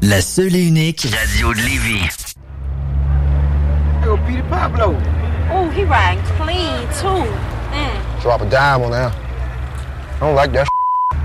La seule et unique radio de Lévis. Yo, Peter Pablo. Oh, he riding clean, too. Drop a dime on that. I don't like that.